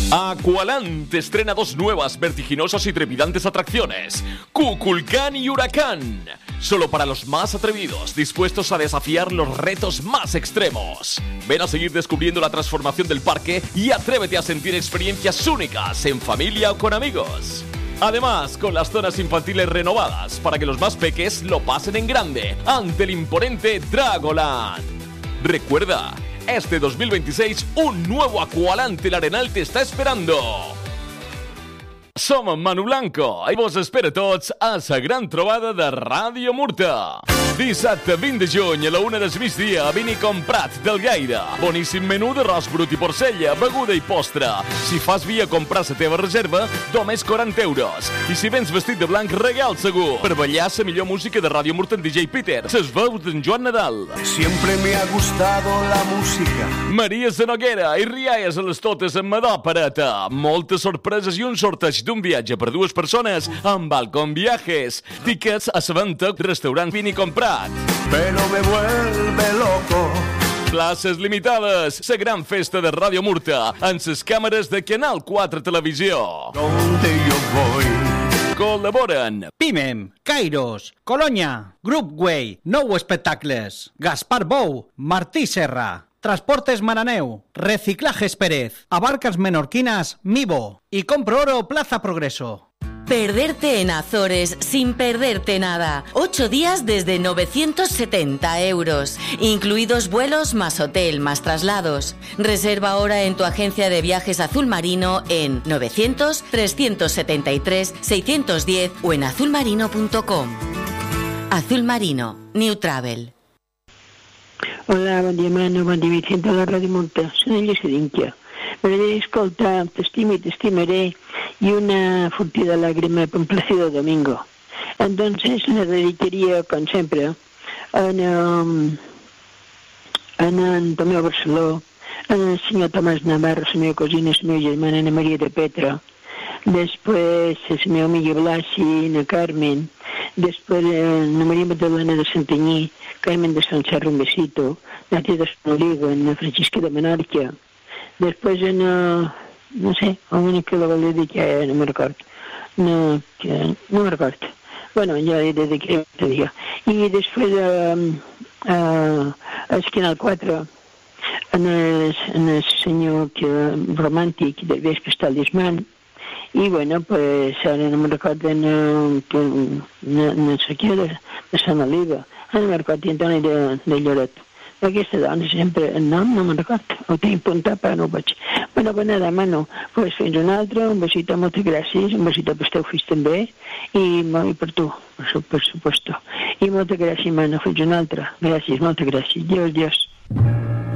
Aqualand estrena 2 nuevas, vertiginosas y trepidantes atracciones: Kukulcán y Huracán. Solo para los más atrevidos, dispuestos a desafiar los retos más extremos. Ven a seguir descubriendo la transformación del parque y atrévete a sentir experiencias únicas en familia o con amigos. Además, con las zonas infantiles renovadas para que los más peques lo pasen en grande ante el imponente Dragoland. Recuerda, este 2026 un nuevo Aqualand El Arenal te està esperando. Som Manu Blanco i vos espero tots a la gran trobada de Ràdio Murta. Dissabte 20 de juny a la 1 del migdia, vini comprat del Gaire. Boníssim menú d'arròs brut i porcella, beguda i postre. Si fas via comprar la teva reserva, només 40 euros. I si vens vestit de blanc, regal segur. Per ballar la millor música de Ràdio Murta en DJ Peter, les veus d'en Joan Nadal. Siempre me ha gustado la música. Maria Zanoguera i rialles a les totes amb Madò Pareta. Moltes sorpreses i un sorteig d'un viatge per 2 persones amb Balcón Viajes. Tickets a la venda, restaurant Vini Comprat. Pero me vuelve loco. Places limitades. La gran festa de Ràdio Murta amb les càmeres de Canal 4 Televisió. Donde yo voy. Col·laboren Pimem, Kairos, Colonya, Groupway, Nou Espectacles, Gaspar Bou, Martí Serra, Transportes Maraneu, Reciclajes Pérez, Abarcas Menorquinas, Mivo y Compro Oro Plaza Progreso. Perderte en Azores sin perderte nada. 8 días desde 970 euros. Incluidos vuelos más hotel, más traslados. Reserva ahora en tu agencia de viajes Azul Marino en 900-373-610 o en azulmarino.com. Azul Marino, New Travel. Hola, bon dia, Manu, bon dia, Vicente, de la Ràdio Murta. Soy Ella Sedinquia. M'agradaria escoltar T'estimo i t'estimaré y una furtida lágrima per un Plácido Domingo. Entonces le dedicaría, con siempre, a Tomeu Barceló, al señor Tomás Navarro, su meva cosina, su meva germana Ana María de Petra, después su meva amiga Blasi, Ana Carmen, después Ana María Magdalena de Santanyí, Carmen de Sanxarro, un besito, Natia de Sonoliva, Ana Francisca de Menorca, después no sé, alguna que la volia dir que no me record. No me record. Bueno, ja des que te digo. I després al Canal 4 en el senyor romàntic del Vespre Talismán. I bueno, pues ara no me recordo no sé què de Sant Oliva. No me recordo Antoni de Lloret. Aquesta dona sempre, el nom no me'n recordo, ho tinc apuntat però no ho veig. Bueno, pues nada, Manu, pues fins un altre, un besito, moltes gràcies, un besito per teu fills també, i per tu, per supuesto. I moltes gràcies, Manu, fins un altre. Gràcies, moltes gràcies. Adiós, adiós.